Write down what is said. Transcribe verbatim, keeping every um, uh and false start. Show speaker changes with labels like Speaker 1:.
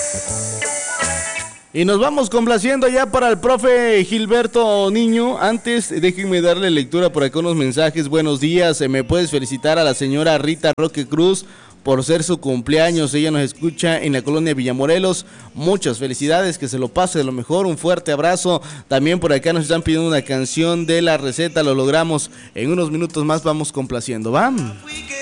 Speaker 1: Y nos vamos complaciendo ya para el profe Gilberto Niño. Antes, déjenme darle lectura por acá unos mensajes. Buenos días, me puedes felicitar a la señora Rita Roque Cruz por ser su cumpleaños. Ella nos escucha en la colonia Villamorelos. Muchas felicidades, que se lo pase de lo mejor. Un fuerte abrazo. También por acá nos están pidiendo una canción de la receta. Lo logramos. En unos minutos más vamos complaciendo. ¿Va?